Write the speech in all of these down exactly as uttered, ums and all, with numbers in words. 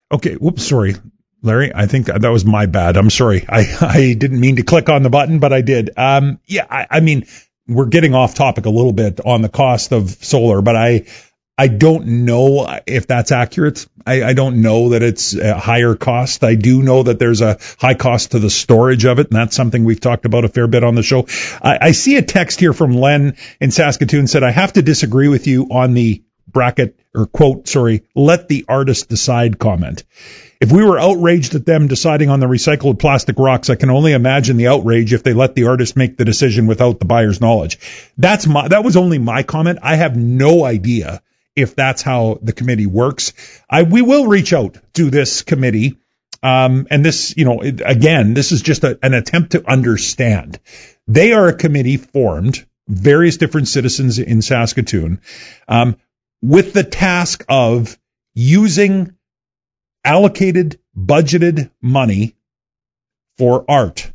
Okay, whoops, sorry, Larry. I think that was my bad. I'm sorry. I, I didn't mean to click on the button, but I did. Um, yeah, I, I mean, we're getting off topic a little bit on the cost of solar, but I I don't know if that's accurate. I, I don't know that it's a higher cost. I do know that there's a high cost to the storage of it, and that's something we've talked about a fair bit on the show. I, I see a text here from Len in Saskatoon said, I have to disagree with you on the bracket or quote, sorry, let the artist decide comment. If we were outraged at them deciding on the recycled plastic rocks, I can only imagine the outrage if they let the artist make the decision without the buyer's knowledge. That's my, that was only my comment. I have no idea if that's how the committee works. I, we will reach out to this committee. Um, and this, you know, it, again, this is just a, an attempt to understand. They are a committee formed, various different citizens in Saskatoon, um, with the task of using allocated, budgeted money for art.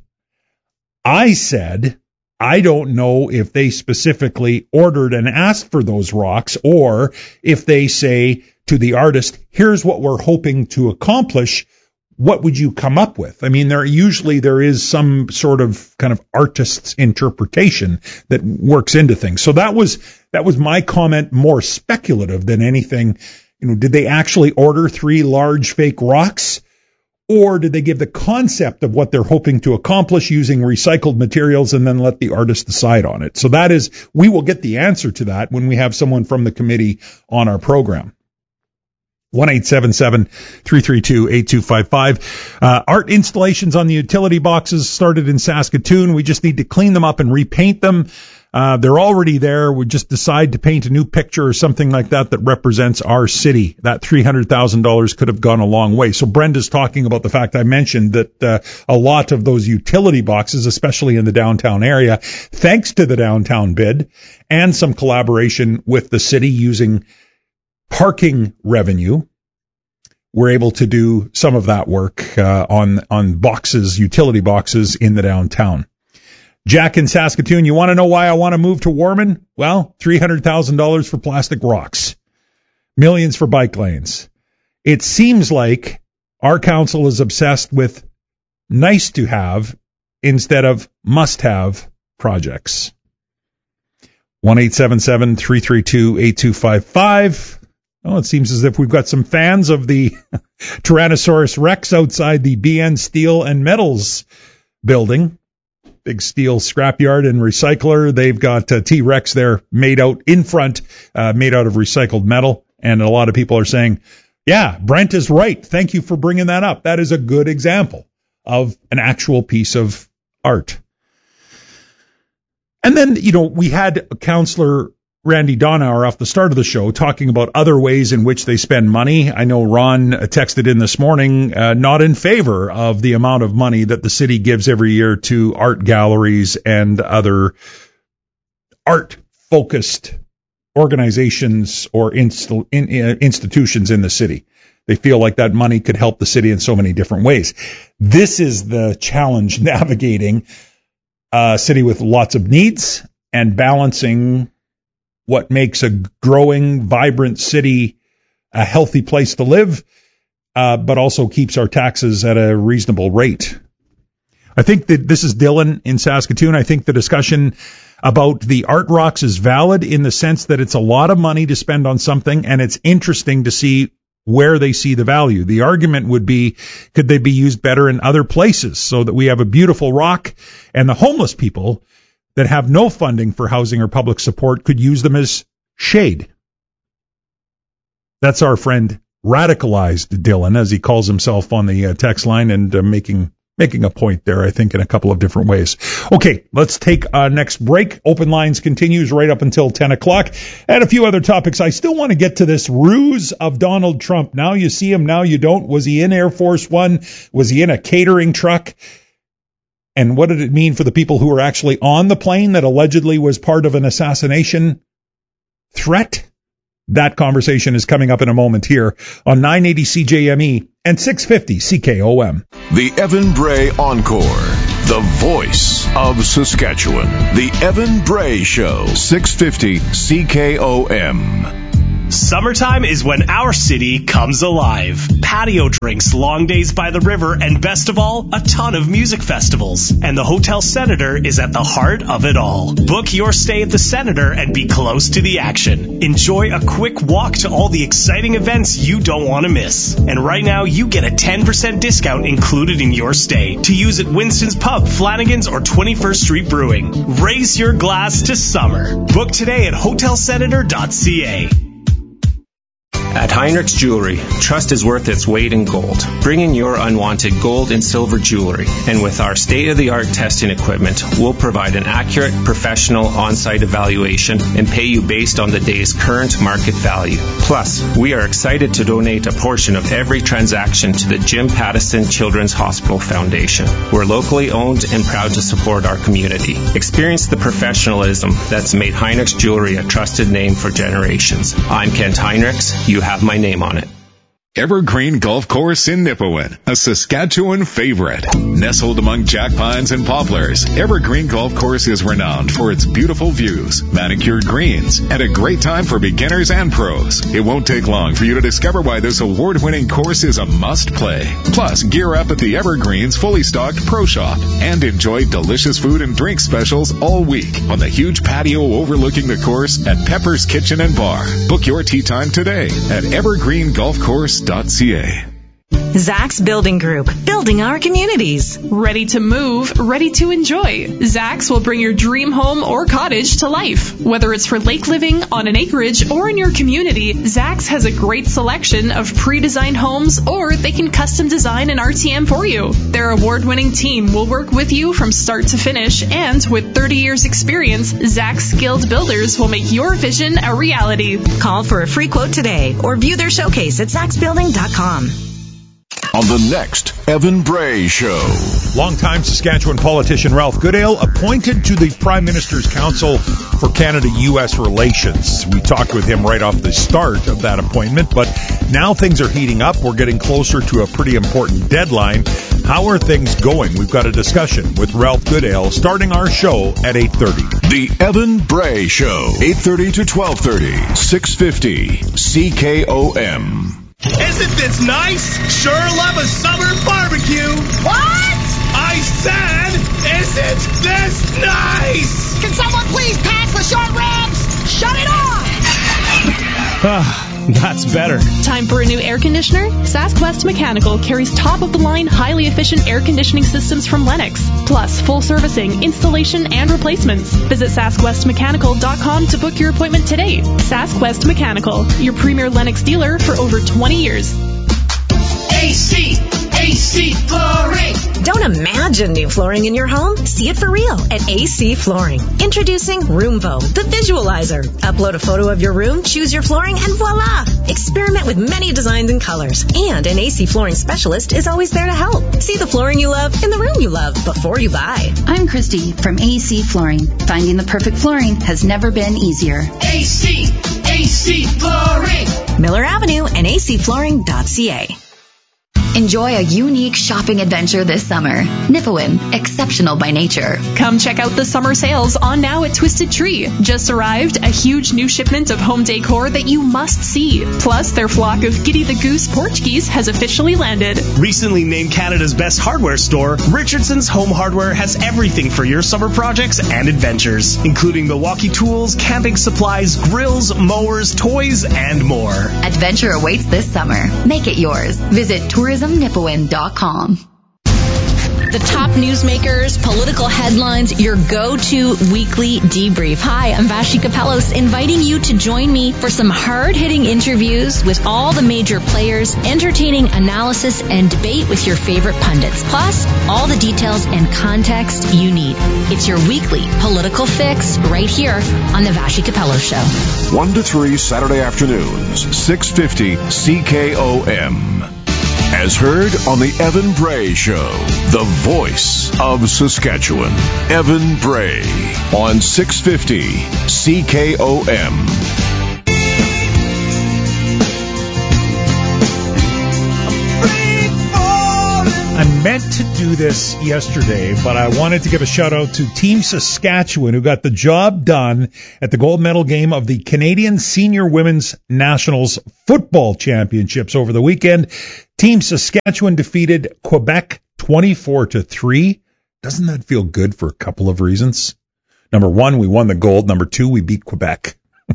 I said, I don't know if they specifically ordered and asked for those rocks, or if they say to the artist, here's what we're hoping to accomplish. What would you come up with? I mean, there usually there is some sort of kind of artist's interpretation that works into things. So that was, that was my comment, more speculative than anything. You know, did they actually order three large fake rocks? Or did they give the concept of what they're hoping to accomplish using recycled materials and then let the artist decide on it? So that is, we will get the answer to that when we have someone from the committee on our program. one eight seven seven, three three two, eight two five five. Uh, art installations on the utility boxes started in Saskatoon. We just need to clean them up and repaint them. Uh, they're already there. We just decide to paint a new picture or something like that that represents our city. That three hundred thousand dollars could have gone a long way. So Brenda's talking about the fact I mentioned that uh, a lot of those utility boxes, especially in the downtown area, thanks to the downtown bid and some collaboration with the city using parking revenue, we're able to do some of that work uh, on on boxes, utility boxes in the downtown. Jack in Saskatoon, you want to know why I want to move to Warman? Well, three hundred thousand dollars for plastic rocks, millions for bike lanes. It seems like our council is obsessed with nice to have instead of must have projects. one eight seven seven, three three two, eight two five five. Oh, it seems as if we've got some fans of the Tyrannosaurus Rex outside the B N Steel and Metals building. Big steel scrapyard and recycler. They've got a T-Rex there made out in front, uh, made out of recycled metal. And a lot of people are saying, yeah, Brent is right. Thank you for bringing that up. That is a good example of an actual piece of art. And then, you know, we had Councillor Randy Donauer off the start of the show talking about other ways in which they spend money. I know Ron texted in this morning, uh, not in favor of the amount of money that the city gives every year to art galleries and other art-focused organizations or inst- in, in, institutions in the city. They feel like that money could help the city in so many different ways. This is the challenge, navigating a city with lots of needs and balancing what makes a growing, vibrant city a healthy place to live, uh, but also keeps our taxes at a reasonable rate. I think that this is Dylan in Saskatoon. I think the discussion about the art rocks is valid in the sense that it's a lot of money to spend on something, and it's interesting to see where they see the value. The argument would be, could they be used better in other places so that we have a beautiful rock and the homeless people that have no funding for housing or public support could use them as shade. That's our friend Radicalized Dylan, as he calls himself on the uh, text line, and uh, making making a point there, I think, in a couple of different ways. Okay, let's take our next break. Open Lines continues right up until ten o'clock. And a few other topics. I still want to get to this ruse of Donald Trump. Now you see him, now you don't. Was he in Air Force One? Was he in a catering truck? And what did it mean for the people who were actually on the plane that allegedly was part of an assassination threat? That conversation is coming up in a moment here on nine eighty C J M E and six fifty C K O M. The Evan Bray Encore, the voice of Saskatchewan. The Evan Bray Show, six fifty C K O M. Summertime is when our city comes alive. Patio drinks, long days by the river, and best of all, a ton of music festivals. And the Hotel Senator is at the heart of it all. Book your stay at the Senator and be close to the action. Enjoy a quick walk to all the exciting events you don't want to miss. And right now, you get a ten percent discount included in your stay to use at Winston's Pub, Flanagan's, or twenty-first Street Brewing. Raise your glass to summer. Book today at hotel senator dot c a. At Heinrich's Jewelry, trust is worth its weight in gold. Bring in your unwanted gold and silver jewelry, and with our state-of-the-art testing equipment, we'll provide an accurate, professional on-site evaluation and pay you based on the day's current market value. Plus, we are excited to donate a portion of every transaction to the Jim Pattison Children's Hospital Foundation. We're locally owned and proud to support our community. Experience the professionalism that's made Heinrich's Jewelry a trusted name for generations. I'm Kent Heinrichs. You have my name on it. Evergreen Golf Course in Nipawin, a Saskatchewan favorite. Nestled among jack pines and poplars, Evergreen Golf Course is renowned for its beautiful views, manicured greens, and a great time for beginners and pros. It won't take long for you to discover why this award-winning course is a must-play. Plus, gear up at the Evergreen's fully stocked Pro Shop and enjoy delicious food and drink specials all week on the huge patio overlooking the course at Pepper's Kitchen and Bar. Book your tee time today at evergreen golf course dot c a. Zach's Building Group, building our communities. Ready to move, ready to enjoy. Zach's will bring your dream home or cottage to life. Whether it's for lake living, on an acreage, or in your community, Zach's has a great selection of pre-designed homes, or they can custom design an R T M for you. Their award-winning team will work with you from start to finish, and with thirty years experience, Zach's skilled builders will make your vision a reality. Call for a free quote today or view their showcase at zachs building dot com. On the next Evan Bray Show. Longtime Saskatchewan politician Ralph Goodale appointed to the Prime Minister's Council for Canada-U S Relations. We talked with him right off the start of that appointment, but now things are heating up. We're getting closer to a pretty important deadline. How are things going? We've got a discussion with Ralph Goodale starting our show at eight thirty. The Evan Bray Show, eight thirty to twelve thirty, six fifty C K O M. Isn't this nice? Sure love a summer barbecue. What? I said, isn't this nice? Can someone please pass the short ribs? Shut it off! Ah, that's better. Time for a new air conditioner? SaskWest Mechanical carries top-of-the-line, highly efficient air conditioning systems from Lennox, plus full servicing, installation, and replacements. Visit sask west mechanical dot com to book your appointment today. SaskWest Mechanical, your premier Lennox dealer for over twenty years. A C, A C Flooring. Don't imagine new flooring in your home. See it for real at A C Flooring. Introducing Roomvo, the visualizer. Upload a photo of your room, choose your flooring, and voila! Experiment with many designs and colors. And an A C Flooring specialist is always there to help. See the flooring you love in the room you love before you buy. I'm Christy from A C Flooring. Finding the perfect flooring has never been easier. A C, A C Flooring. Miller Avenue and A C flooring dot c a. Enjoy a unique shopping adventure this summer. Nipawin, exceptional by nature. Come check out the summer sales on now at Twisted Tree. Just arrived, a huge new shipment of home decor that you must see. Plus, their flock of Giddy the Goose porch geese has officially landed. Recently named Canada's best hardware store, Richardson's Home Hardware has everything for your summer projects and adventures, including Milwaukee tools, camping supplies, grills, mowers, toys, and more. Adventure awaits this summer. Make it yours. Visit tourism nipawin dot com. The top newsmakers, political headlines, your go-to weekly debrief. Hi, I'm Vashi Kapelos, inviting you to join me for some hard-hitting interviews with all the major players, entertaining analysis and debate with your favorite pundits, plus all the details and context you need. It's your weekly political fix right here on the Vashi Kapelos Show. one to three Saturday afternoons, six fifty C K O M. As heard on the Evan Bray Show, the voice of Saskatchewan. Evan Bray on six fifty C K O M. meant to do this yesterday, but I wanted to give a shout out to Team Saskatchewan, who got the job done at the gold medal game of the Canadian Senior Women's Nationals Football Championships over the weekend. Team Saskatchewan defeated Quebec twenty-four to three. Doesn't that feel good for a couple of reasons? Number one, we won the gold. Number two, we beat Quebec.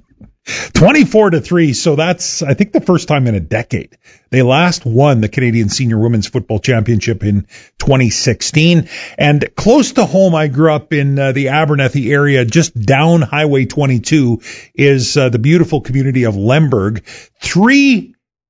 twenty-four to three, so that's, I think, the first time in a decade. They last won the Canadian Senior Women's Football Championship in twenty sixteen. And close to home, I grew up in uh, the Abernethy area, just down Highway twenty-two, is uh, the beautiful community of Lemberg. Three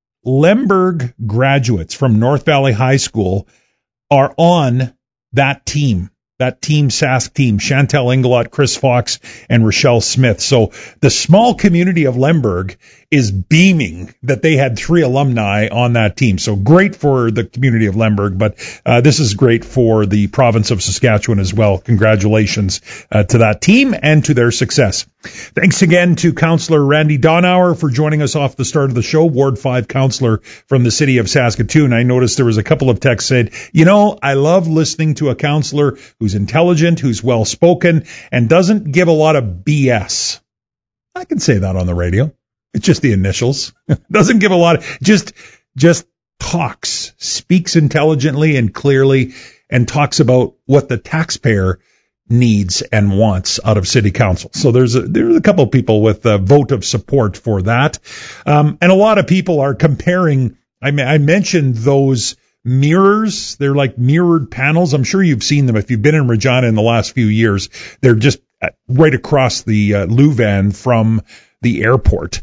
Lemberg graduates from North Valley High School are on that team. That team, Sask team, Chantel Inglot, Chris Fox, and Rochelle Smith. So the small community of Lemberg is beaming that they had three alumni on that team. So great for the community of Lemberg, but uh, this is great for the province of Saskatchewan as well. Congratulations uh, to that team and to their success. Thanks again to Councillor Randy Donauer for joining us off the start of the show, Ward five Councillor from the city of Saskatoon. I noticed there was a couple of texts said, you know, I love listening to a councillor who's intelligent, who's well-spoken, and doesn't give a lot of B S. I can say that on the radio. It's just the initials. Doesn't give a lot of, just, just talks, speaks intelligently and clearly, and talks about what the taxpayer needs and wants out of city council. So there's a, there's a couple of people with a vote of support for that. Um, and a lot of people are comparing, I mean, I mentioned those mirrors. They're like mirrored panels. I'm sure you've seen them if you've been in Regina in the last few years. They're just right across the uh, Louvain from the airport.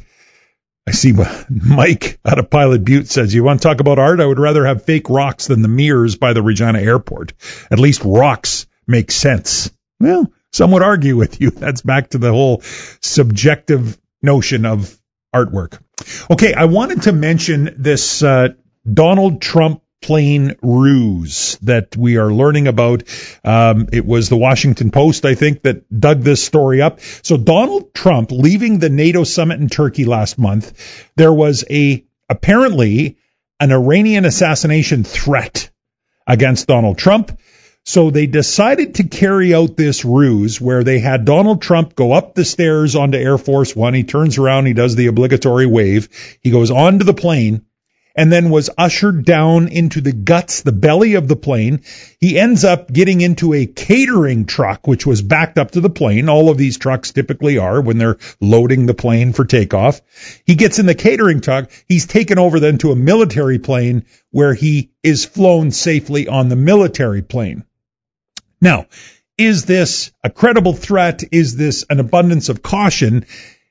I see Mike out of Pilot Butte says, you want to talk about art? I would rather have fake rocks than the mirrors by the Regina airport. At least rocks make sense. Well, some would argue with you. That's back to the whole subjective notion of artwork. Okay, I wanted to mention this uh, Donald Trump plane ruse that we are learning about. Um, it was the Washington Post, I think, that dug this story up. So Donald Trump leaving the NATO summit in Turkey last month, there was a apparently an Iranian assassination threat against Donald Trump. So they decided to carry out this ruse where they had Donald Trump go up the stairs onto Air Force One. He turns around, he does the obligatory wave. He goes onto the plane, and then was ushered down into the guts, the belly of the plane. He ends up getting into a catering truck, which was backed up to the plane. All of these trucks typically are when they're loading the plane for takeoff. He gets in the catering truck. He's taken over then to a military plane where he is flown safely on the military plane. Now, is this a credible threat? Is this an abundance of caution?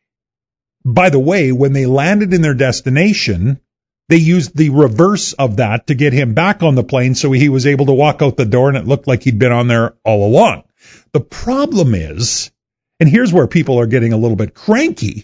By the way, when they landed in their destination, they used the reverse of that to get him back on the plane so he was able to walk out the door and it looked like he'd been on there all along. The problem is, and here's where people are getting a little bit cranky,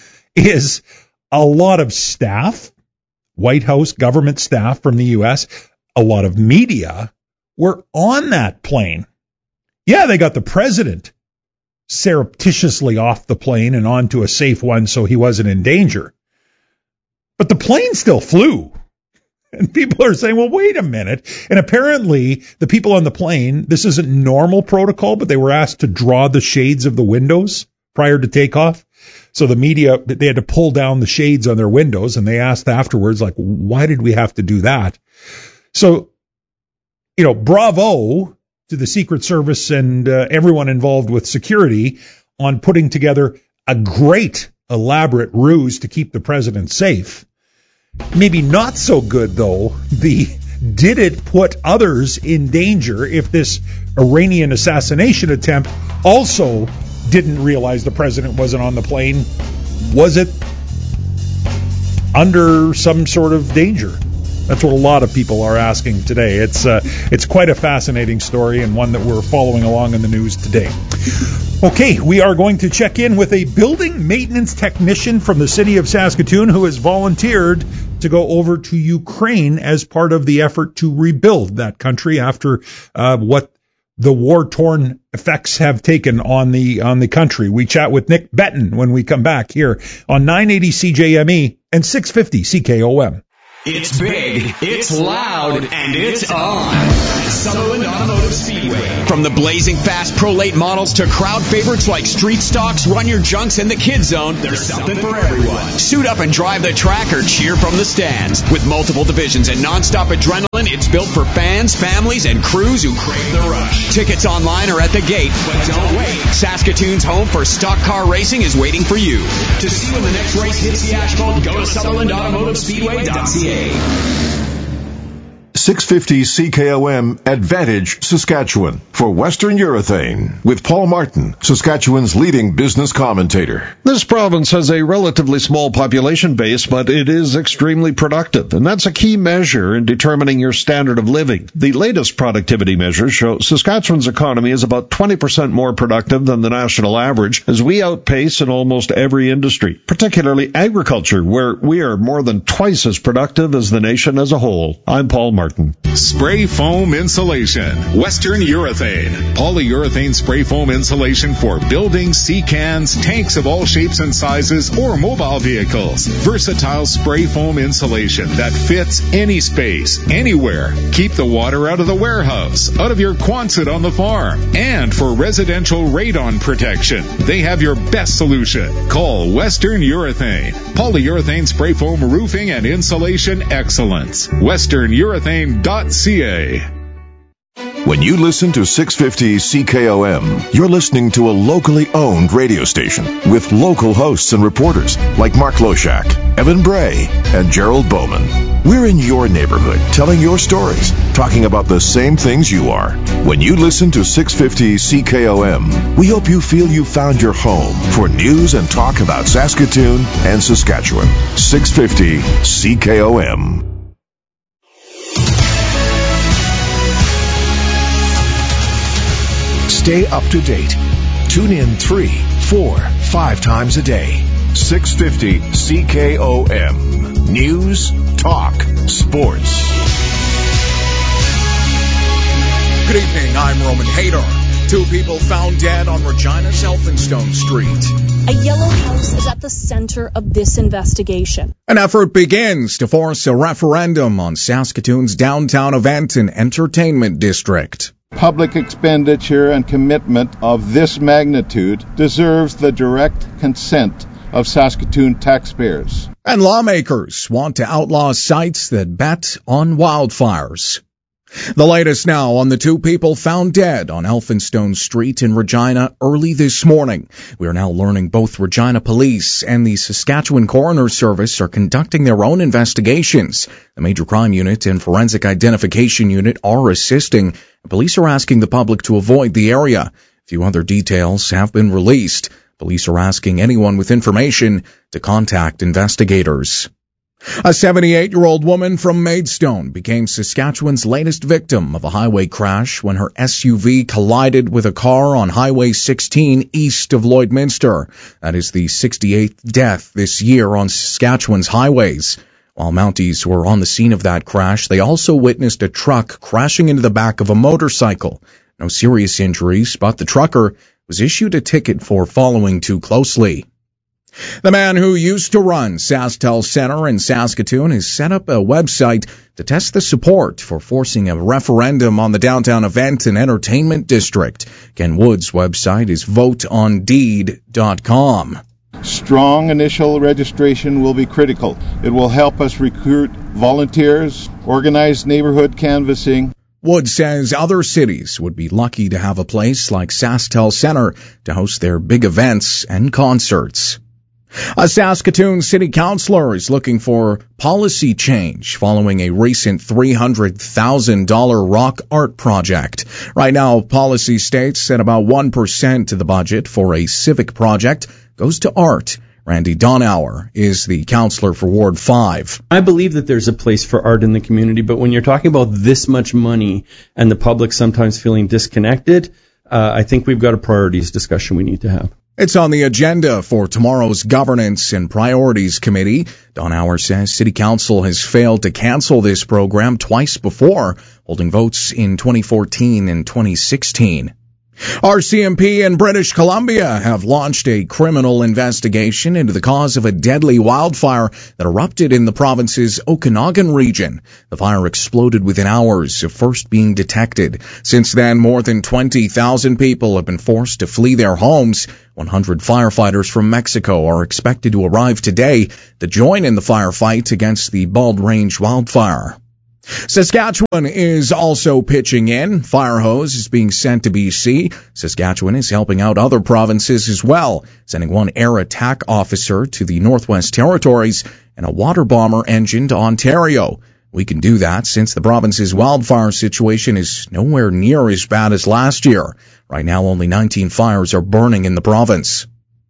is a lot of staff, White House government staff from the U S, a lot of media were on that plane. Yeah, they got the president surreptitiously off the plane and onto a safe one so he wasn't in danger. But the plane still flew. And people are saying, well, wait a minute. And apparently the people on the plane, this isn't normal protocol, but they were asked to draw the shades of the windows prior to takeoff. So the media, they had to pull down the shades on their windows, and they asked afterwards, like, why did we have to do that? So, you know, bravo to the Secret Service and uh, everyone involved with security on putting together a great elaborate ruse to keep the president safe. Maybe not so good, though, the did it put others in danger if this Iranian assassination attempt also didn't realize the president wasn't on the plane? Was it under some sort of danger? That's what a lot of people are asking today. It's uh, it's quite a fascinating story and one that we're following along in the news today. Okay, we are going to check in with a building maintenance technician from the city of Saskatoon who has volunteered to go over to Ukraine as part of the effort to rebuild that country after uh, what the war-torn effects have taken on the on the country. We chat with Nick Betton when we come back here on nine eighty C J M E and six fifty C K O M. It's big, it's loud, and it's on. Sutherland Automotive Speedway. From the blazing fast Pro Late models to crowd favorites like Street Stocks, Run Your Junks, and the Kid Zone, there's something for everyone. Suit up and drive the track or cheer from the stands. With multiple divisions and nonstop adrenaline, it's built for fans, families, and crews who crave the rush. Tickets online or at the gate, but don't wait. Saskatoon's home for stock car racing is waiting for you. To see when the next race hits the asphalt, go to Sutherland Automotive Speedway dot C A. six fifty C K O M Advantage, Saskatchewan, for Western Urethane, with Paul Martin, Saskatchewan's leading business commentator. This province has a relatively small population base, but it is extremely productive, and that's a key measure in determining your standard of living. The latest productivity measures show Saskatchewan's economy is about twenty percent more productive than the national average, as we outpace in almost every industry, particularly agriculture, where we are more than twice as productive as the nation as a whole. I'm Paul Martin. Spray foam insulation. Western Urethane. Polyurethane spray foam insulation for buildings, sea cans, tanks of all shapes and sizes, or mobile vehicles. Versatile spray foam insulation that fits any space, anywhere. Keep the water out of the warehouse, out of your Quonset on the farm. And for residential radon protection, they have your best solution. Call Western Urethane. Polyurethane spray foam roofing and insulation excellence. Western Urethane dot C A. When you listen to six fifty C K O M, you're listening to a locally owned radio station with local hosts and reporters like Mark Loshak, Evan Bray, and Gerald Bowman. We're in your neighborhood, telling your stories, talking about the same things you are. When you listen to six fifty C K O M, we hope you feel you found your home for news and talk about Saskatoon and Saskatchewan. six fifty C K O M. Stay up to date. Tune in three, four, five times a day. six fifty C K O M. News, talk, sports. Good evening, I'm Roman Haydar. Two people found dead on Regina's Elphinstone Street. A yellow house is at the center of this investigation. An effort begins to force a referendum on Saskatoon's downtown event and entertainment district. Public expenditure and commitment of this magnitude deserves the direct consent of Saskatoon taxpayers. And lawmakers want to outlaw sites that bet on wildfires. The latest now on the two people found dead on Elphinstone Street in Regina early this morning. We are now learning both Regina Police and the Saskatchewan Coroner Service are conducting their own investigations. The Major Crime Unit and Forensic Identification Unit are assisting. Police are asking the public to avoid the area. A few other details have been released. Police are asking anyone with information to contact investigators. A seventy-eight-year-old woman from Maidstone became Saskatchewan's latest victim of a highway crash when her S U V collided with a car on Highway sixteen east of Lloydminster. That is the sixty-eighth death this year on Saskatchewan's highways. While Mounties were on the scene of that crash, they also witnessed a truck crashing into the back of a motorcycle. No serious injuries, but the trucker was issued a ticket for following too closely. The man who used to run SaskTel Center in Saskatoon has set up a website to test the support for forcing a referendum on the downtown event and entertainment district. Ken Wood's website is vote on deed dot com. Strong initial registration will be critical. It will help us recruit volunteers, organize neighborhood canvassing. Wood says other cities would be lucky to have a place like SaskTel Center to host their big events and concerts. A Saskatoon city councillor is looking for policy change following a recent three hundred thousand dollars rock art project. Right now, policy states that about one percent of the budget for a civic project goes to art. Randy Donauer is the councillor for Ward five. I believe that there's a place for art in the community, but when you're talking about this much money and the public sometimes feeling disconnected, uh, I think we've got a priorities discussion we need to have. It's on the agenda for tomorrow's Governance and Priorities Committee. Donauer says City Council has failed to cancel this program twice before, holding votes in twenty fourteen and twenty sixteen. R C M P in British Columbia have launched a criminal investigation into the cause of a deadly wildfire that erupted in the province's Okanagan region. The fire exploded within hours of first being detected. Since then, more than twenty thousand people have been forced to flee their homes. one hundred firefighters from Mexico are expected to arrive today to join in the firefight against the Bald Range wildfire. Saskatchewan is also pitching in. Fire hose is being sent to B C. Saskatchewan is helping out other provinces as well, sending one air attack officer to the Northwest Territories and a water bomber engine to Ontario. We can do that since the province's wildfire situation is nowhere near as bad as last year. Right now, only nineteen fires are burning in the province.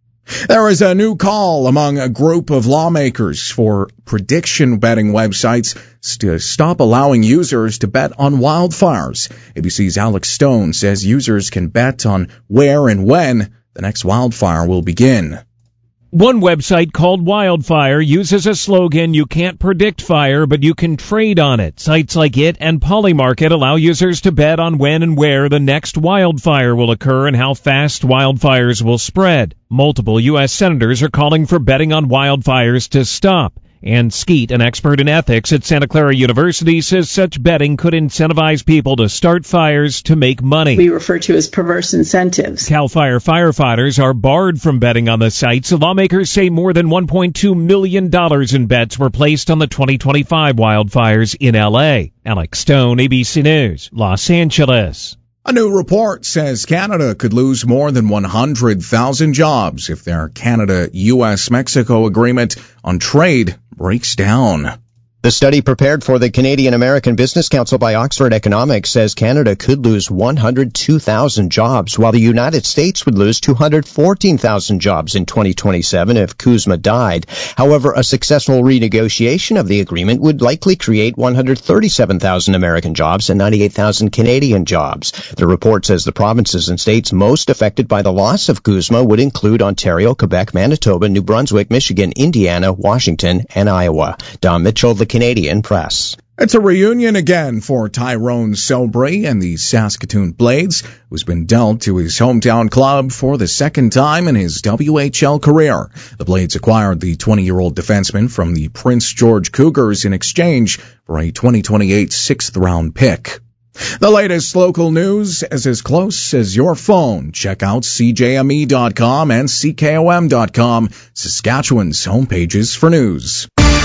There is a new call among a group of lawmakers for prediction betting websites to stop allowing users to bet on wildfires. A B C's Alex Stone says users can bet on where and when the next wildfire will begin. One website called Wildfire uses a slogan, "You can't predict fire, but you can trade on it." Sites like it and Polymarket allow users to bet on when and where the next wildfire will occur and how fast wildfires will spread. Multiple U S senators are calling for betting on wildfires to stop. Ann Skeet, an expert in ethics at Santa Clara University, says such betting could incentivize people to start fires to make money. We refer to as perverse incentives. CAL FIRE firefighters are barred from betting on the sites. Lawmakers say more than one point two million dollars in bets were placed on the twenty twenty-five wildfires in L A. Alex Stone, A B C News, Los Angeles. A new report says Canada could lose more than one hundred thousand jobs if their Canada-U S Mexico agreement on trade breaks down. The study prepared for the Canadian American Business Council by Oxford Economics says Canada could lose one hundred two thousand jobs, while the United States would lose two hundred fourteen thousand jobs in twenty twenty-seven if CUSMA died. However, a successful renegotiation of the agreement would likely create one hundred thirty-seven thousand American jobs and ninety-eight thousand Canadian jobs. The report says the provinces and states most affected by the loss of CUSMA would include Ontario, Quebec, Manitoba, New Brunswick, Michigan, Indiana, Washington, and Iowa. Don Mitchell, the Canadian Press. It's a reunion again for Tyrone Sobry and the Saskatoon Blades, who's been dealt to his hometown club for the second time in his W H L career. The Blades acquired the twenty-year-old defenseman from the Prince George Cougars in exchange for a twenty twenty-eight sixth-round pick. The latest local news is as close as your phone. Check out C J M E dot com and C K O M dot com, Saskatchewan's homepages for news.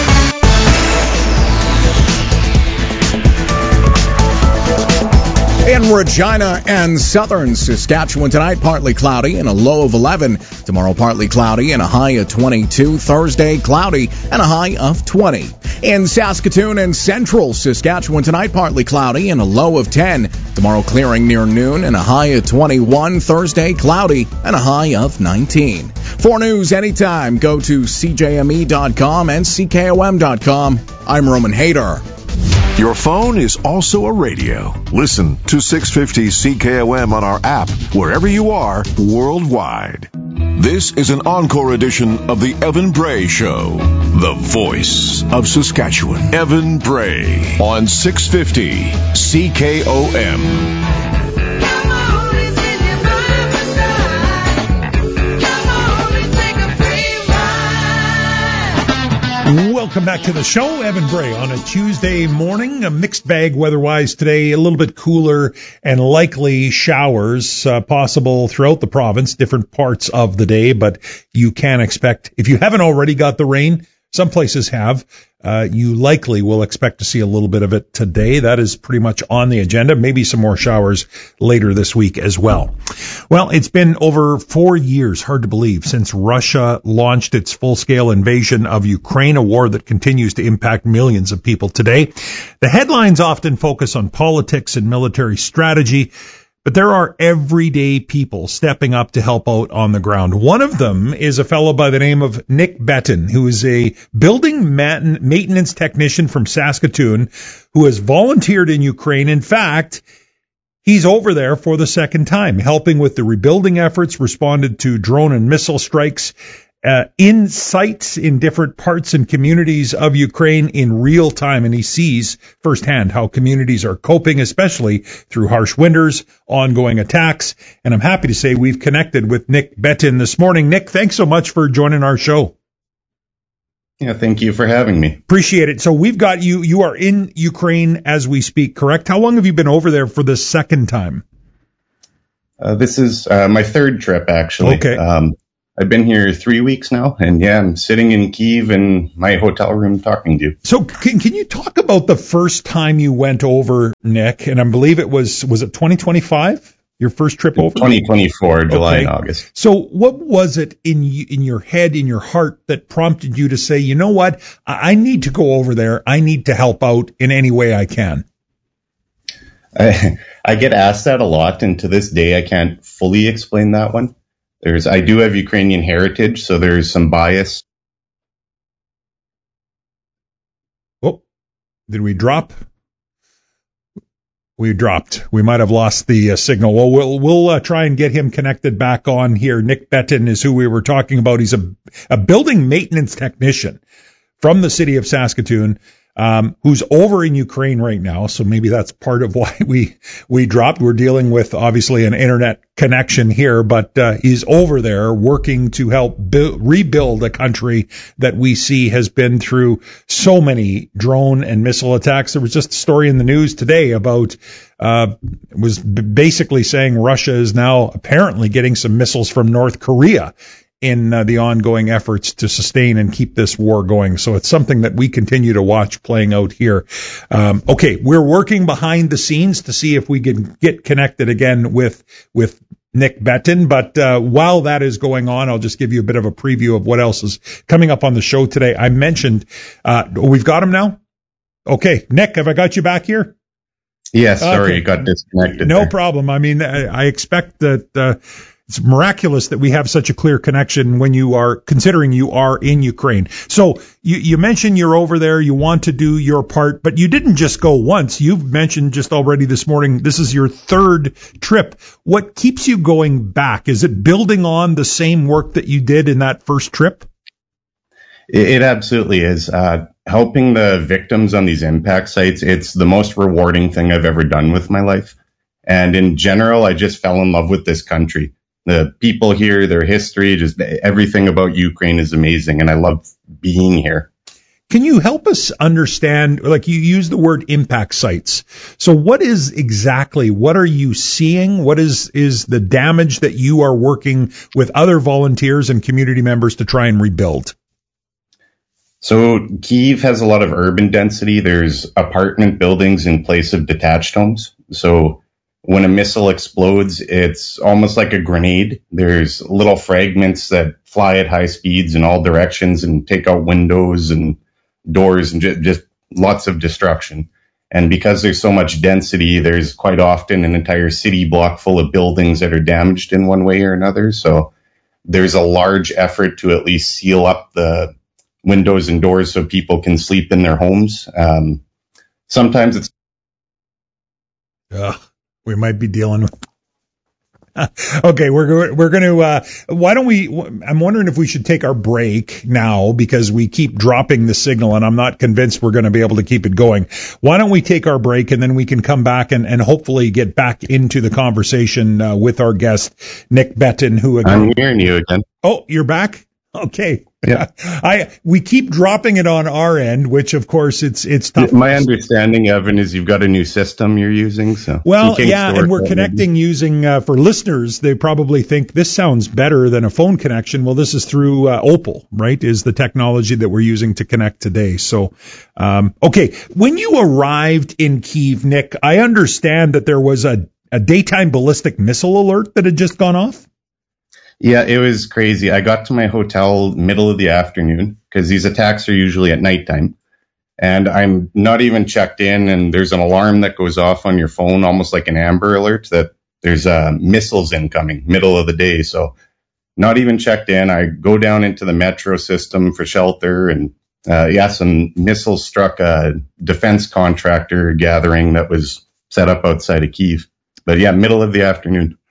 In Regina and southern Saskatchewan tonight, partly cloudy and a low of eleven. Tomorrow, partly cloudy and a high of twenty-two. Thursday, cloudy and a high of twenty. In Saskatoon and central Saskatchewan tonight, partly cloudy and a low of ten. Tomorrow, clearing near noon and a high of twenty-one. Thursday, cloudy and a high of nineteen. For news anytime, go to C J M E dot com and C K O M dot com. I'm Roman Hayter. Your phone is also a radio. Listen to six fifty C K O M on our app, wherever you are, worldwide. This is an encore edition of the Evan Bray Show, the voice of Saskatchewan. Evan Bray on six fifty C K O M. Welcome back to the show. Evan Bray on a Tuesday morning. A mixed bag weather-wise today. A little bit cooler and likely showers uh, possible throughout the province, different parts of the day. But you can expect, if you haven't already got the rain, some places have, uh, you likely will expect to see a little bit of it today. That is pretty much on the agenda. Maybe some more showers later this week as well. Well, it's been over four years, hard to believe, since Russia launched its full-scale invasion of Ukraine, a war that continues to impact millions of people today. The headlines often focus on politics and military strategy, but there are everyday people stepping up to help out on the ground. One of them is a fellow by the name of Nick Betton, who is a building maintenance technician from Saskatoon who has volunteered in Ukraine. In fact, he's over there for the second time, helping with the rebuilding efforts, responded to drone and missile strikes, uh, insights in different parts and communities of Ukraine in real time, and he sees firsthand how communities are coping, especially through harsh winters, ongoing attacks. And I'm happy to say we've connected with Nick Bettin this morning. Nick, thanks so much for joining our show. Yeah, thank you for having me. Appreciate it. So we've got you, you are in Ukraine as we speak, correct? How long have you been over there for the second time? Uh, this is uh, my third trip, actually. Okay. Um, I've been here three weeks now, and yeah, I'm sitting in Kyiv in my hotel room talking to you. So can, can you talk about the first time you went over, Nick? And I believe it was, was it twenty twenty-five? Your first trip over? twenty twenty-four, July okay. and August. So what was it in in your head, in your heart, that prompted you to say, you know what, I need to go over there. I need to help out in any way I can? I, I get asked that a lot, and to this day, I can't fully explain that one. There's, I do have Ukrainian heritage, so there's some bias. Oh, did we drop? We dropped. We might have lost the uh, signal. Well, we'll we'll uh, try and get him connected back on here. Nick Bettin is who we were talking about. He's a a building maintenance technician from the city of Saskatoon, um, who's over in Ukraine right now. So maybe that's part of why we we dropped. We're dealing with obviously an internet connection here, but uh, he's over there working to help build, rebuild a country that we see has been through so many drone and missile attacks. There was just a story in the news today about uh was b- basically saying Russia is now apparently getting some missiles from North Korea in uh, the ongoing efforts to sustain and keep this war going. So it's something that we continue to watch playing out here. Um, okay, we're working behind the scenes to see if we can get connected again with with Nick Bettin. But uh, while that is going on, I'll just give you a bit of a preview of what else is coming up on the show today. I mentioned, uh, we've got him now? Okay, Nick, have I got you back here? Yes, sorry, okay. You got disconnected. No there. problem. I mean, I, I expect that uh, it's miraculous that we have such a clear connection when you are considering you are in Ukraine. So you, you mentioned you're over there, you want to do your part, but you didn't just go once. You've mentioned just already this morning, this is your third trip. What keeps you going back? Is it building on the same work that you did in that first trip? It, it absolutely is. Uh, helping the victims on these impact sites, it's the most rewarding thing I've ever done with my life. And in general, I just fell in love with this country. The people here, their history, just everything about Ukraine is amazing, and I love being here. Can you help us understand, like you use the word impact sites. So what is exactly, what are you seeing? What is, is the damage that you are working with other volunteers and community members to try and rebuild? So Kyiv has a lot of urban density. There's apartment buildings in place of detached homes. So when a missile explodes, it's almost like a grenade. There's little fragments that fly at high speeds in all directions and take out windows and doors and just, just lots of destruction. And because there's so much density, there's quite often an entire city block full of buildings that are damaged in one way or another. So there's a large effort to at least seal up the windows and doors so people can sleep in their homes. Um, sometimes it's... Ugh. We might be dealing with. Okay, we're we're going to. Uh, why don't we? I'm wondering if we should take our break now because we keep dropping the signal, and I'm not convinced we're going to be able to keep it going. Why don't we take our break and then we can come back and, and hopefully get back into the conversation uh, with our guest Nick Bettin, who again. I'm hearing you again. Oh, you're back. Okay. Yeah. I we keep dropping it on our end, which of course it's it's tough. My understanding, Evan, is you've got a new system you're using. So well, yeah, and we're connecting maybe. using uh, for listeners. They probably think this sounds better than a phone connection. Well, this is through uh, Opal, right? Is the technology that we're using to connect today. So, um, okay, when you arrived in Kyiv, Nick, I understand that there was a a daytime ballistic missile alert that had just gone off. Yeah, it was crazy. I got to my hotel middle of the afternoon because these attacks are usually at nighttime. And I'm not even checked in, and there's an alarm that goes off on your phone, almost like an Amber Alert, that there's uh, missiles incoming, middle of the day. So not even checked in. I go down into the metro system for shelter, and uh, yeah, some missiles struck a defense contractor gathering that was set up outside of Kyiv. But yeah, middle of the afternoon.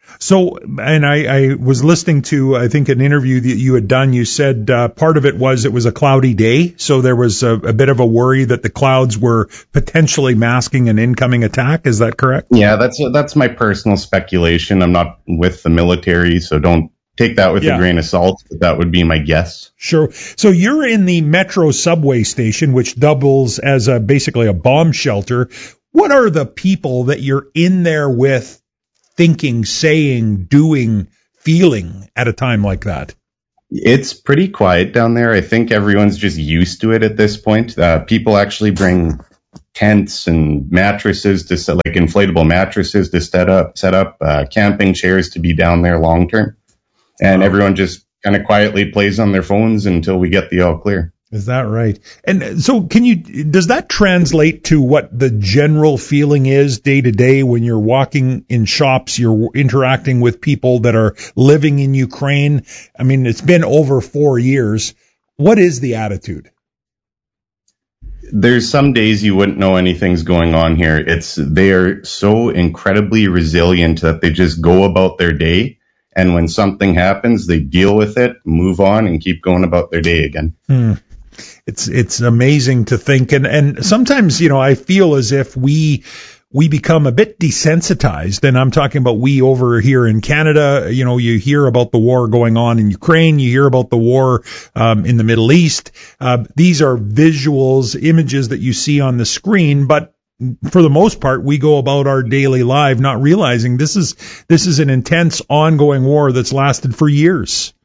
So, and I, I was listening to, I think, an interview that you had done. You said uh, part of it was it was a cloudy day, so there was a, a bit of a worry that the clouds were potentially masking an incoming attack. Is that correct? Yeah, that's that's my personal speculation. I'm not with the military, so don't take that with yeah. a grain of salt, but that would be my guess. Sure. So you're in the Metro subway station, which doubles as a, basically a bomb shelter. What are the people that you're in there with thinking, saying, doing, feeling at a time like that? It's pretty quiet down there. I think everyone's just used to it at this point. Uh, people actually bring tents and mattresses to set, like inflatable mattresses to set up, set up uh, camping chairs to be down there long term. And wow. everyone just kind of quietly plays on their phones until we get the all clear. Is that right? And so can you, does that translate to what the general feeling is day to day when you're walking in shops, you're interacting with people that are living in Ukraine? I mean, it's been over four years. What is the attitude? There's some days you wouldn't know anything's going on here. It's, they are so incredibly resilient that they just go about their day. And when something happens, they deal with it, move on, and keep going about their day again. Hmm. It's it's amazing to think, and and sometimes, you know, I feel as if we we become a bit desensitized, and I'm talking about we over here in Canada. You know, you hear about the war going on in Ukraine, you hear about the war um, in the Middle East. Uh, these are visuals, images that you see on the screen, but for the most part, we go about our daily life not realizing this is this is an intense, ongoing war that's lasted for years.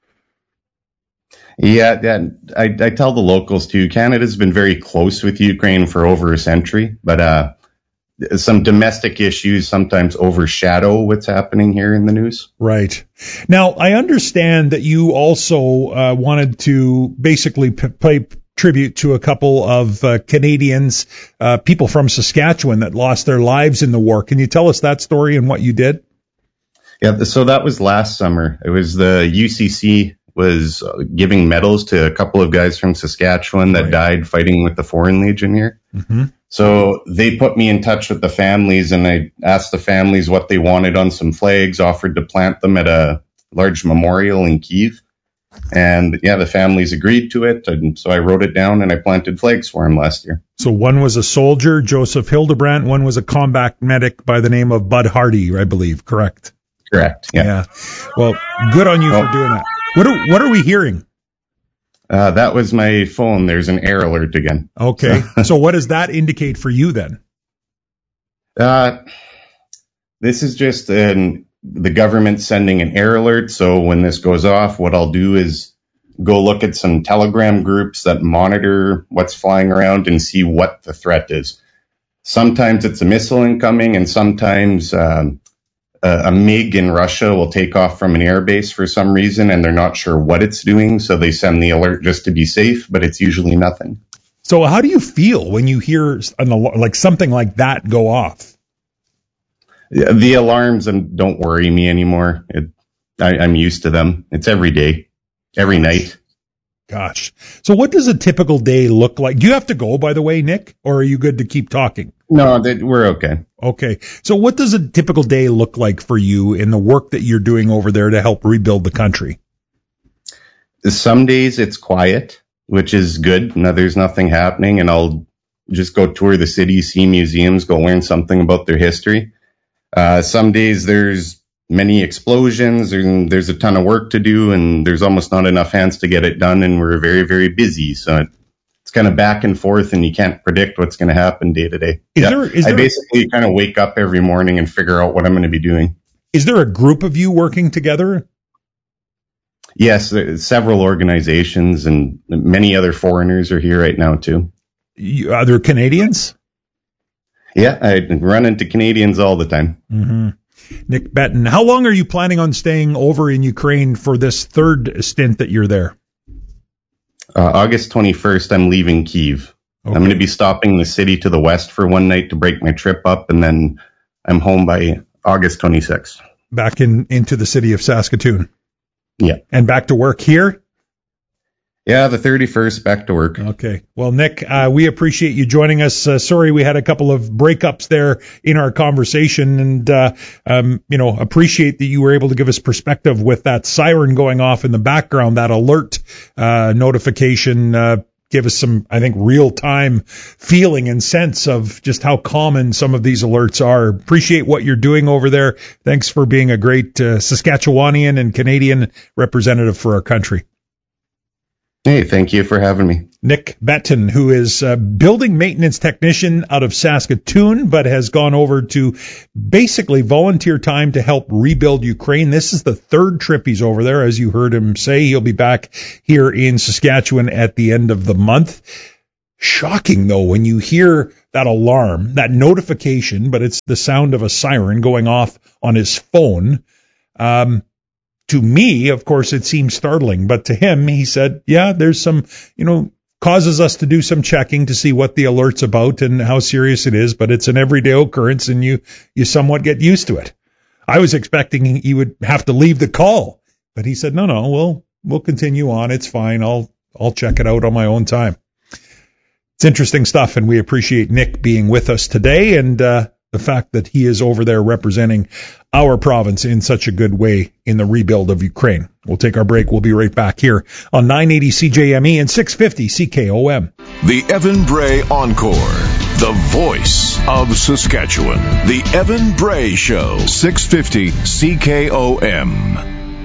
Yeah, yeah I, I tell the locals too, Canada's been very close with Ukraine for over a century, but uh, some domestic issues sometimes overshadow what's happening here in the news. Right. Now, I understand that you also uh, wanted to basically p- pay tribute to a couple of uh, Canadians, uh, people from Saskatchewan that lost their lives in the war. Can you tell us that story and what you did? Yeah, so that was last summer. It was the U C C was giving medals to a couple of guys from Saskatchewan that right. died fighting with the Foreign Legion here. Mm-hmm. So they put me in touch with the families, and I asked the families what they wanted on some flags, offered to plant them at a large memorial in Kyiv. And yeah, the families agreed to it. And so I wrote it down and I planted flags for them last year. So one was a soldier, Joseph Hildebrandt. One was a combat medic by the name of Bud Hardy, I believe. Correct? Correct. Yeah. yeah. Well, good on you well, for doing that. What are, what are we hearing? Uh, that was my phone. There's an error alert again. Okay. So, so what does that indicate for you then? Uh, this is just an, the government sending an error alert. So when this goes off, what I'll do is go look at some Telegram groups that monitor what's flying around and see what the threat is. Sometimes it's a missile incoming, and sometimes um, a, a MiG in Russia will take off from an airbase for some reason, and they're not sure what it's doing, so they send the alert just to be safe, but it's usually nothing. So how do you feel when you hear an al- like something like that go off? The alarms don't worry me anymore. It, I, I'm used to them. It's every day, every night. Gosh. So what does a typical day look like? Do you have to go, by the way, Nick, or are you good to keep talking? No, they, we're okay. Okay. So what does a typical day look like for you in the work that you're doing over there to help rebuild the country? Some days it's quiet, which is good. No, there's nothing happening, and I'll just go tour the city, see museums, go learn something about their history. Uh, some days there's many explosions, and there's a ton of work to do, and there's almost not enough hands to get it done, and we're very, very busy. So it's kind of back and forth, and you can't predict what's going to happen day to day. Is yeah. there, is I there, basically kind of wake up every morning and figure out what I'm going to be doing. Is there a group of you working together? Yes, several organizations, and many other foreigners are here right now, too. You, other Canadians? Yeah, I run into Canadians all the time. Mm-hmm. Nick Betton, how long are you planning on staying over in Ukraine for this third stint that you're there? Uh, August twenty-first, I'm leaving Kyiv. Okay. I'm going to be stopping in the city to the west for one night to break my trip up, and then I'm home by August twenty-sixth. Back in into the city of Saskatoon? Yeah. And back to work here? Yeah, the thirty-first, back to work. Okay. Well, Nick, uh, we appreciate you joining us. Uh, sorry we had a couple of breakups there in our conversation, and, uh, um, you know, appreciate that you were able to give us perspective with that siren going off in the background, that alert uh, notification. Uh, give us some, I think, real-time feeling and sense of just how common some of these alerts are. Appreciate what you're doing over there. Thanks for being a great uh, Saskatchewanian and Canadian representative for our country. Hey, thank you for having me. Nick Betton, who is a building maintenance technician out of Saskatoon, but has gone over to basically volunteer time to help rebuild Ukraine. This is the third trip he's over there. As you heard him say, he'll be back here in Saskatchewan at the end of the month. Shocking, though, when you hear that alarm, that notification, but it's the sound of a siren going off on his phone. Um, To me, of course, it seems startling, but to him, he said, yeah, there's some, you know, causes us to do some checking to see what the alert's about and how serious it is, but it's an everyday occurrence and you, you somewhat get used to it. I was expecting he would have to leave the call, but he said, no, no, we'll, we'll continue on. It's fine. I'll, I'll check it out on my own time. It's interesting stuff, and we appreciate Nick being with us today and, uh, the fact that he is over there representing our province in such a good way in the rebuild of Ukraine. We'll take our break. We'll be right back here on nine eighty C J M E and six fifty C K O M. The Evan Bray Encore, the voice of Saskatchewan. The Evan Bray Show, six fifty C K O M.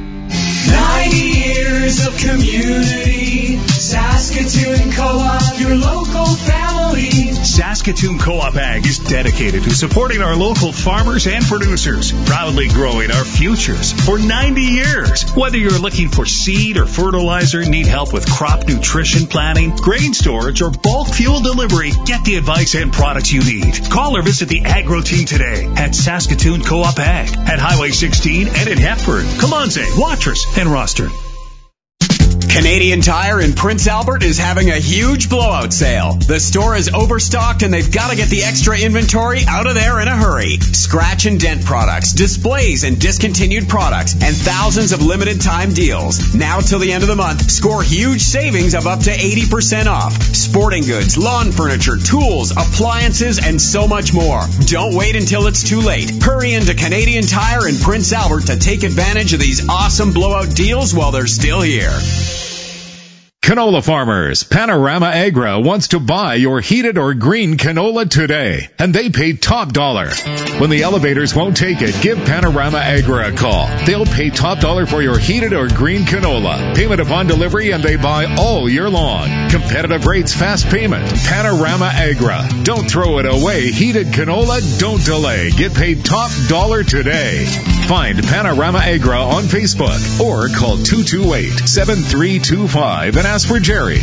ninety years of community, Saskatoon Co-op, your local family. Saskatoon Co-op Ag is dedicated to supporting our local farmers and producers, proudly growing our futures for ninety years. Whether you're looking for seed or fertilizer, need help with crop nutrition planning, grain storage, or bulk fuel delivery, get the advice and products you need. Call or visit the Agro team today at Saskatoon Co-op Ag at Highway sixteen and in Hepburn, Comanze, Watrous, and Rostern. Canadian Tire in Prince Albert is having a huge blowout sale. The store is overstocked and they've got to get the extra inventory out of there in a hurry. Scratch and dent products, displays and discontinued products, and thousands of limited time deals. Now till the end of the month, score huge savings of up to eighty percent off. Sporting goods, lawn furniture, tools, appliances, and so much more. Don't wait until it's too late. Hurry into Canadian Tire in Prince Albert to take advantage of these awesome blowout deals while they're still here. Canola farmers, Panorama Agri wants to buy your heated or green canola today, and they pay top dollar. When the elevators won't take it, give Panorama Agri a call. They'll pay top dollar for your heated or green canola. Payment upon delivery, and they buy all year long. Competitive rates, fast payment. Panorama Agri. Don't throw it away. Heated canola, don't delay. Get paid top dollar today. Find Panorama Agri on Facebook or call two two eight, seven three two five and ask for Jerry.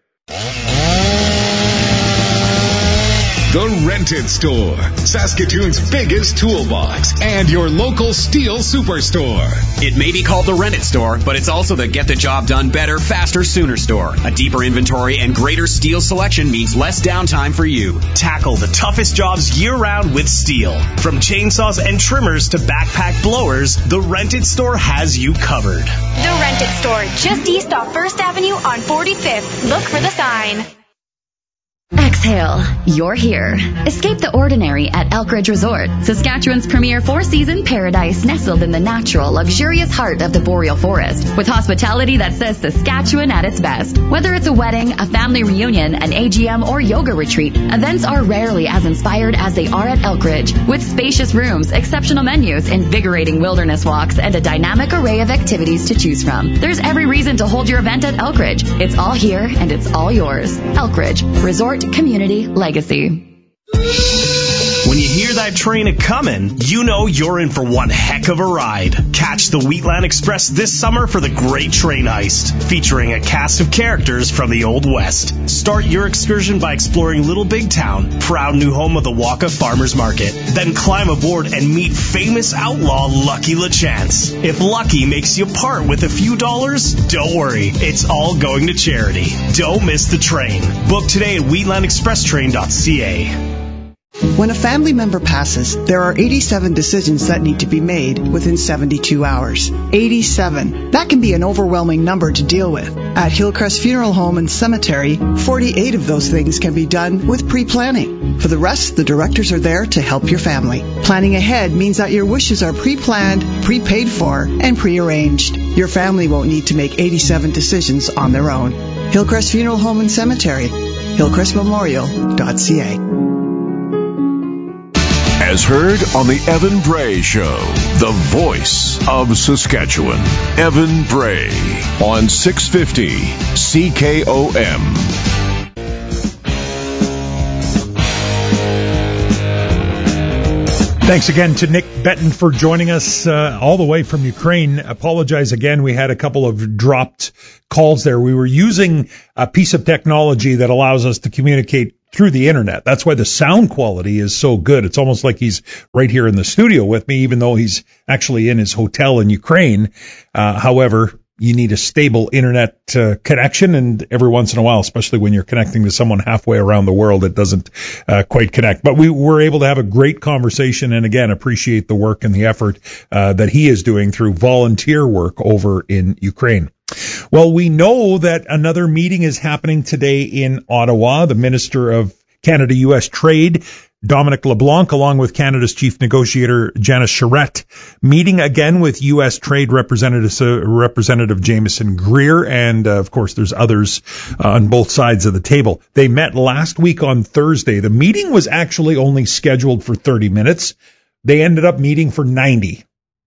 The Rented Store, Saskatoon's biggest toolbox and your local steel superstore. It may be called the Rented Store, but it's also the get the job done better, faster, sooner store. A deeper inventory and greater steel selection means less downtime for you. Tackle the toughest jobs year-round with steel. From chainsaws and trimmers to backpack blowers, the Rented Store has you covered. The Rented Store, just east off First Avenue on forty-fifth. Look for the sign. Exhale. You're here. Escape the ordinary at Elkridge Resort, Saskatchewan's premier four-season paradise nestled in the natural, luxurious heart of the boreal forest, with hospitality that says Saskatchewan at its best. Whether it's a wedding, a family reunion, an A G M, or yoga retreat, events are rarely as inspired as they are at Elkridge, with spacious rooms, exceptional menus, invigorating wilderness walks, and a dynamic array of activities to choose from. There's every reason to hold your event at Elkridge. It's all here and it's all yours. Elkridge Resort Community Legacy. When you hear that train a-comin', you know you're in for one heck of a ride. Catch the Wheatland Express this summer for the Great Train Heist, featuring a cast of characters from the Old West. Start your excursion by exploring Little Big Town, proud new home of the Waka Farmers Market. Then climb aboard and meet famous outlaw Lucky LeChance. If Lucky makes you part with a few dollars, don't worry, it's all going to charity. Don't miss the train. Book today at wheatland express train dot c a. When a family member passes, there are eighty-seven decisions that need to be made within seventy-two hours. eighty-seven. That can be an overwhelming number to deal with. At Hillcrest Funeral Home and Cemetery, forty-eight of those things can be done with pre-planning. For the rest, the directors are there to help your family. Planning ahead means that your wishes are pre-planned, pre-paid for, and pre-arranged. Your family won't need to make eighty-seven decisions on their own. Hillcrest Funeral Home and Cemetery, hillcrest memorial dot c a. As heard on the Evan Bray Show, the voice of Saskatchewan. Evan Bray on six fifty C K O M. Thanks again to Nick Benton for joining us uh, all the way from Ukraine. Apologize again. We had a couple of dropped calls there. We were using a piece of technology that allows us to communicate through the internet. That's why the sound quality is so good. It's almost like he's right here in the studio with me, even though he's actually in his hotel in Ukraine. Uh, however, you need a stable internet uh, connection, and every once in a while, especially when you're connecting to someone halfway around the world, it doesn't uh, quite connect. But we were able to have a great conversation, and again, appreciate the work and the effort uh, that he is doing through volunteer work over in Ukraine. Well, we know that another meeting is happening today in Ottawa. The Minister of Canada-U S Trade, Dominic LeBlanc, along with Canada's chief negotiator, Janice Charette, meeting again with U S Trade Representative, uh, Representative Jameson Greer, and uh, of course there's others uh, on both sides of the table. They met last week on Thursday. The meeting was actually only scheduled for thirty minutes. They ended up meeting for ninety,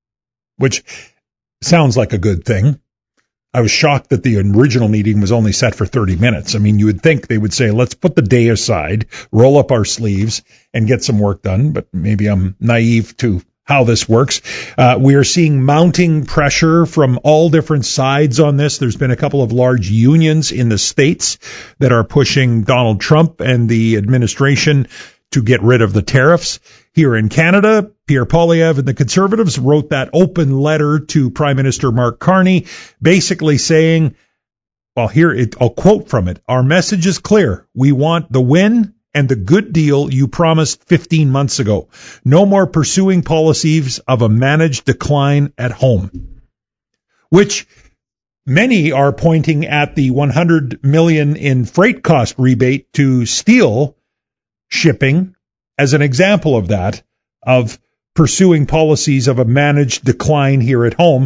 which sounds like a good thing. I was shocked that the original meeting was only set for thirty minutes. I mean, you would think they would say, let's put the day aside, roll up our sleeves, and get some work done. But maybe I'm naive to how this works. Uh, we are seeing mounting pressure from all different sides on this. There's been a couple of large unions in the States that are pushing Donald Trump and the administration to get rid of the tariffs. Here in Canada, Pierre Poilievre and the Conservatives wrote that open letter to Prime Minister Mark Carney, basically saying, well, here, it, I'll quote from it. Our message is clear. We want the win and the good deal you promised fifteen months ago. No more pursuing policies of a managed decline at home, which many are pointing at the one hundred million dollars in freight cost rebate to steel shipping as an example of that, of pursuing policies of a managed decline here at home.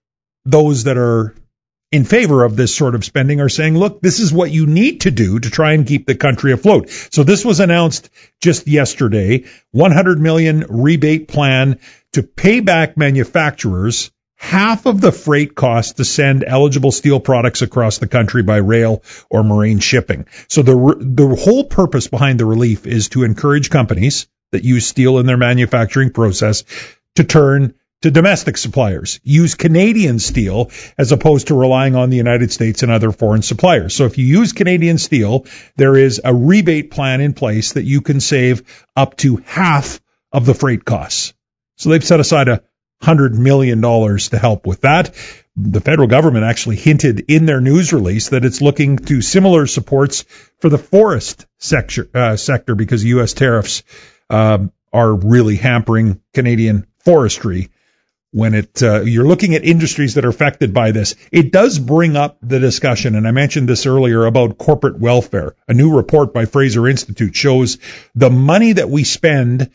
Those that are in favor of this sort of spending are saying, look, this is what you need to do to try and keep the country afloat. So this was announced just yesterday, one hundred million dollars rebate plan to pay back manufacturers half of the freight cost to send eligible steel products across the country by rail or marine shipping. So the the whole purpose behind the relief is to encourage companies that use steel in their manufacturing process to turn to domestic suppliers, use Canadian steel as opposed to relying on the United States and other foreign suppliers. So if you use Canadian steel, there is a rebate plan in place that you can save up to half of the freight costs. So they've set aside a one hundred million dollars to help with that. The federal government actually hinted in their news release that it's looking to similar supports for the forest sector, uh, sector because U S tariffs uh, are really hampering Canadian forestry. When it uh, you're looking at industries that are affected by this, it does bring up the discussion, and I mentioned this earlier, about corporate welfare. A new report by Fraser Institute shows the money that we spend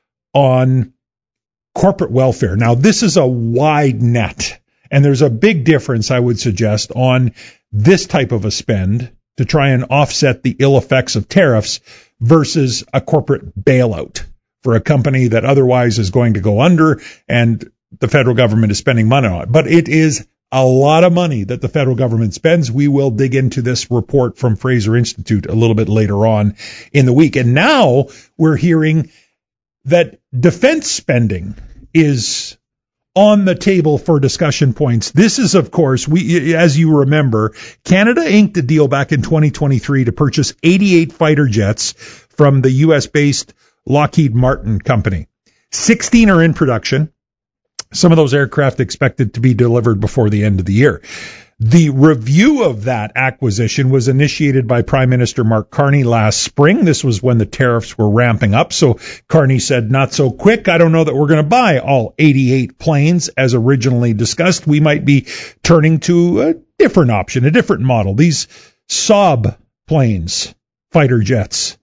on corporate welfare. Now, this is a wide net, and there's a big difference, I would suggest, on this type of a spend to try and offset the ill effects of tariffs versus a corporate bailout for a company that otherwise is going to go under and the federal government is spending money on it. But it is a lot of money that the federal government spends. We will dig into this report from Fraser Institute a little bit later on in the week. And now we're hearing that defense spending is on the table for discussion points. This is, of course, we, as you remember, Canada inked a deal back in twenty twenty-three to purchase eighty-eight fighter jets from the U S-based Lockheed Martin company. sixteen are in production. Some of those aircraft expected to be delivered before the end of the year. The review of that acquisition was initiated by Prime Minister Mark Carney last spring. This was when the tariffs were ramping up. So Carney said, not so quick. I don't know that we're going to buy all eighty-eight planes as originally discussed. We might be turning to a different option, a different model. These Saab planes, fighter jets,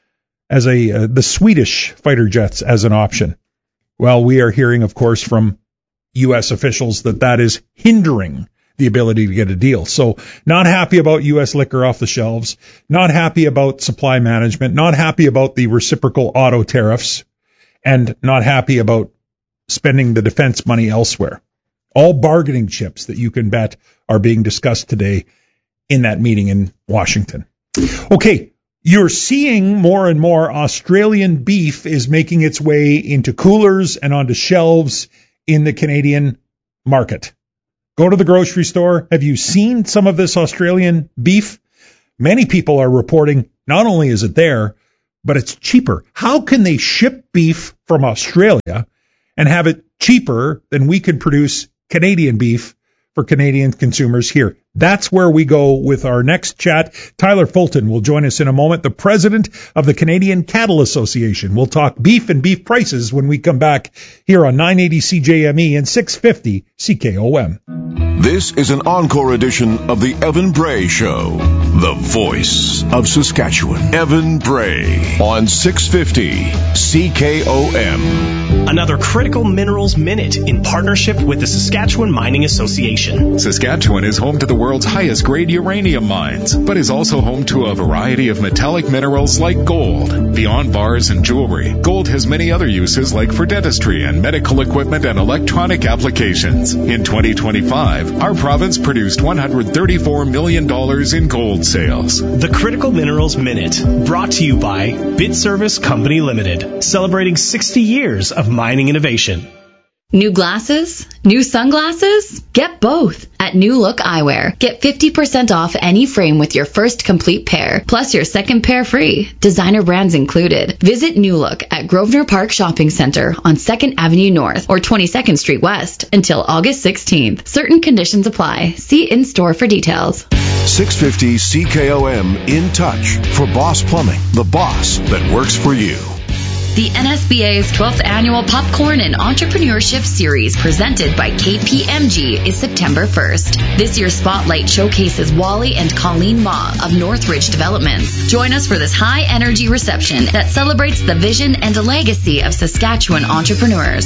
as a uh, the Swedish fighter jets as an option. Well, we are hearing, of course, from U S officials that that is hindering the ability to get a deal. So not happy about U S liquor off the shelves, not happy about supply management, not happy about the reciprocal auto tariffs, and not happy about spending the defense money elsewhere. All bargaining chips that you can bet are being discussed today in that meeting in Washington. Okay. You're seeing more and more Australian beef is making its way into coolers and onto shelves in the Canadian market. Go to the grocery store. Have you seen some of this Australian beef? Many people are reporting not only is it there, but it's cheaper. How can they ship beef from Australia and have it cheaper than we could produce Canadian beef for Canadian consumers here? That's where we go with our next chat. Tyler Fulton will join us in a moment, the president of the Canadian Cattle Association. We'll talk beef and beef prices when we come back here on nine eighty C J M E and six fifty C K O M. This is an encore edition of the Evan Bray Show, the voice of Saskatchewan. Evan Bray on six fifty C K O M. Another Critical Minerals Minute in partnership with the Saskatchewan Mining Association. Saskatchewan is home to the world's highest grade uranium mines, but is also home to a variety of metallic minerals like gold. Beyond bars and jewelry, gold has many other uses like for dentistry and medical equipment and electronic applications. In twenty twenty-five, our province produced one hundred thirty-four million dollars in gold sales. The Critical Minerals Minute, brought to you by BitService Company Limited, celebrating sixty years of mining innovation. New glasses? New sunglasses? Get both at New Look Eyewear. Get fifty percent off any frame with your first complete pair, plus your second pair free. Designer brands included. Visit New Look at Grosvenor Park Shopping Center on second Avenue North or twenty-second Street West until August sixteenth. Certain conditions apply. See in-store for details. six fifty C K O M in touch for Boss Plumbing, the boss that works for you. The N S B A's twelfth Annual Popcorn and Entrepreneurship Series presented by K P M G is September first. This year's spotlight showcases Wally and Colleen Ma of Northridge Developments. Join us for this high-energy reception that celebrates the vision and legacy of Saskatchewan entrepreneurs.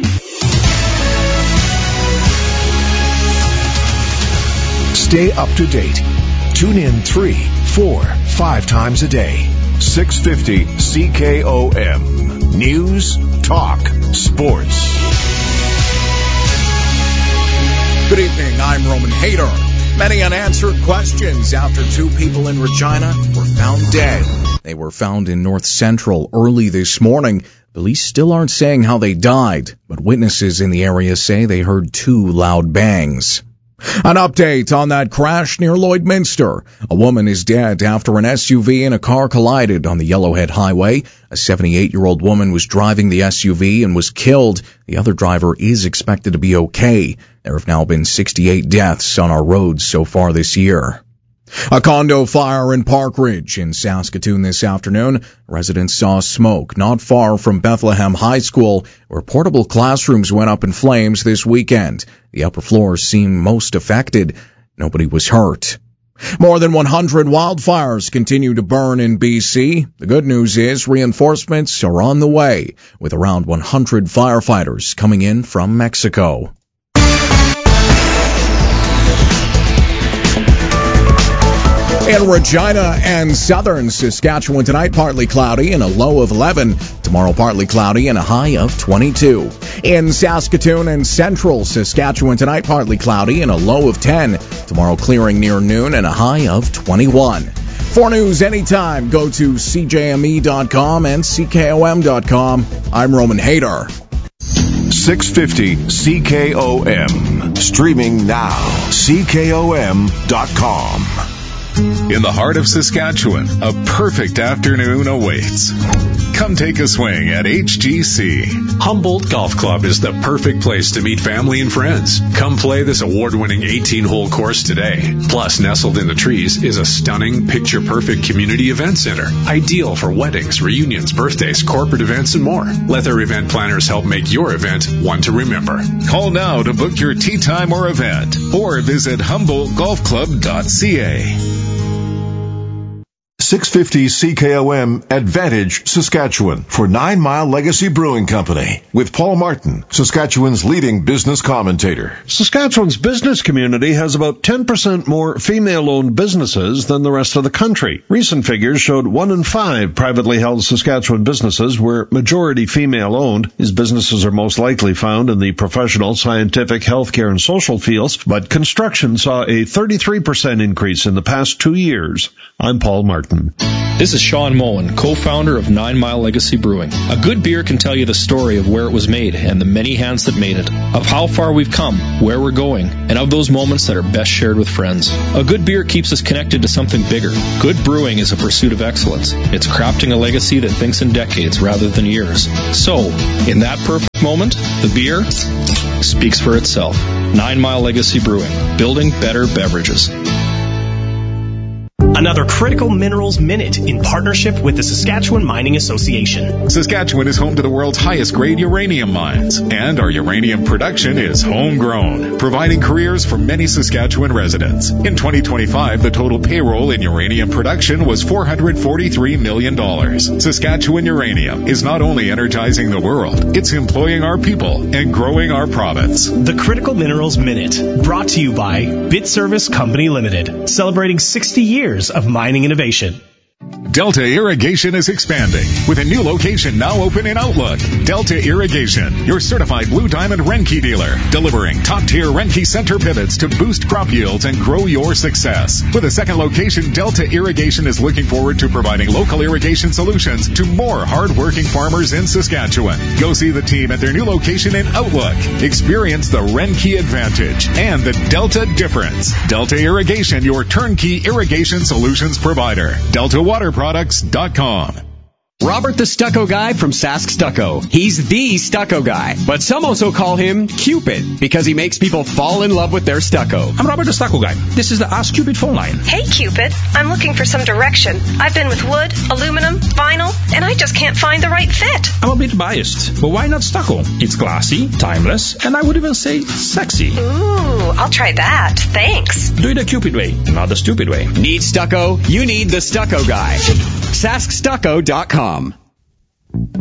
Stay up to date. Tune in three, four, five times a day. six fifty C K O M. News, talk, sports. Good evening, I'm Roman Hayter. Many unanswered questions after two people in Regina were found dead. They were found in North Central early this morning. Police still aren't saying how they died, but witnesses in the area say they heard two loud bangs. An update on that crash near Lloydminster. A woman is dead after an S U V and a car collided on the Yellowhead Highway. A seventy-eight-year-old woman was driving the S U V and was killed. The other driver is expected to be okay. There have now been sixty-eight deaths on our roads so far this year. A condo fire in Park Ridge in Saskatoon this afternoon. Residents saw smoke not far from Bethlehem High School, where portable classrooms went up in flames this weekend. The upper floors seem most affected. Nobody was hurt. More than one hundred wildfires continue to burn in B C. The good news is reinforcements are on the way, with around one hundred firefighters coming in from Mexico. In Regina and southern Saskatchewan tonight, partly cloudy and a low of eleven. Tomorrow, partly cloudy and a high of twenty-two. In Saskatoon and central Saskatchewan tonight, partly cloudy and a low of ten. Tomorrow, clearing near noon and a high of twenty-one. For news anytime, go to C J M E dot com and C K O M dot com. I'm Roman Hayter. six fifty C K O M. Streaming now. C K O M dot com. In the heart of Saskatchewan, a perfect afternoon awaits. Come take a swing at H G C. Humboldt Golf Club is the perfect place to meet family and friends. Come play this award-winning eighteen-hole course today. Plus, nestled in the trees is a stunning, picture-perfect community event center, ideal for weddings, reunions, birthdays, corporate events, and more. Let their event planners help make your event one to remember. Call now to book your tee time or event, or visit humboldt golf club dot c a. six fifty C K O M Advantage Saskatchewan for Nine Mile Legacy Brewing Company with Paul Martin, Saskatchewan's leading business commentator. Saskatchewan's business community has about ten percent more female-owned businesses than the rest of the country. Recent figures showed one in five privately held Saskatchewan businesses were majority female-owned. These businesses are most likely found in the professional, scientific, healthcare, and social fields, but construction saw a thirty-three percent increase in the past two years. I'm Paul Martin. This is Sean Moen, co-founder of Nine Mile Legacy Brewing. A good beer can tell you the story of where it was made and the many hands that made it, of how far we've come, where we're going, and of those moments that are best shared with friends. A good beer keeps us connected to something bigger. Good brewing is a pursuit of excellence. It's crafting a legacy that thinks in decades rather than years. So, in that perfect moment, the beer speaks for itself. Nine Mile Legacy Brewing, building better beverages. Another Critical Minerals Minute in partnership with the Saskatchewan Mining Association. Saskatchewan is home to the world's highest grade uranium mines, and our uranium production is homegrown, providing careers for many Saskatchewan residents. In twenty twenty-five, the total payroll in uranium production was four hundred forty-three million dollars. Saskatchewan Uranium is not only energizing the world, it's employing our people and growing our province. The Critical Minerals Minute, brought to you by BitService Company Limited, celebrating sixty years of mining innovation. Delta Irrigation is expanding with a new location now open in Outlook. Delta Irrigation, your certified Blue Diamond Renke dealer, delivering top-tier Renke center pivots to boost crop yields and grow your success. With a second location, Delta Irrigation is looking forward to providing local irrigation solutions to more hard-working farmers in Saskatchewan. Go see the team at their new location in Outlook. Experience the Renke advantage and the Delta difference. Delta Irrigation, your turnkey irrigation solutions provider. Delta Water Products dot com. Robert the Stucco Guy from Sask Stucco. He's the stucco guy, but some also call him Cupid because he makes people fall in love with their stucco. I'm Robert the Stucco Guy. This is the Ask Cupid phone line. Hey Cupid, I'm looking for some direction. I've been with wood, aluminum, vinyl, and I just can't find the right fit. I'm a bit biased, but why not stucco? It's classy, timeless, and I would even say sexy. Ooh, I'll try that. Thanks. Do it the Cupid way, not the stupid way. Need stucco? You need the Stucco Guy. Sask Stucco dot com.